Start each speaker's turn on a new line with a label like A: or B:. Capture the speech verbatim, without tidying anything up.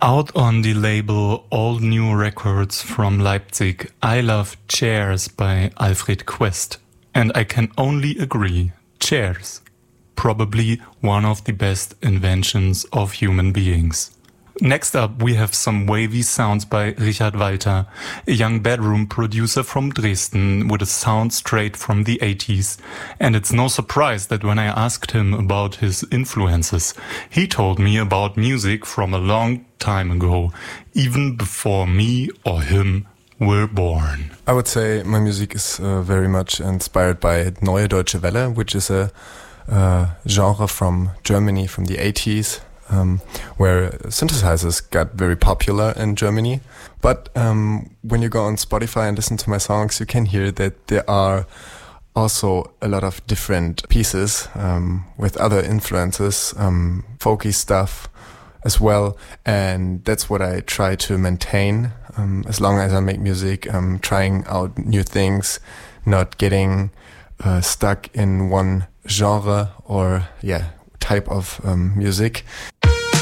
A: Out on the label All New Records from Leipzig, I Love Chairs by Alfred Quest. And I can only agree, chairs. Probably one of the best inventions of human beings. Next up, we have some wavy sounds by Richard Walter, a young bedroom producer from Dresden with a sound straight from the eighties. And it's no surprise that when I asked him about his influences, he told me about music from a long time ago, even before me or him were born.
B: I would say my music is uh, very much inspired by Neue Deutsche Welle, which is a uh, genre from Germany from the eighties. Um, where synthesizers got very popular in Germany. But um, when you go on Spotify and listen to my songs, you can hear that there are also a lot of different pieces um, with other influences, um, folky stuff as well. And that's what I try to maintain um, as long as I make music, um, trying out new things, not getting uh, stuck in one genre or, yeah, type of um, music.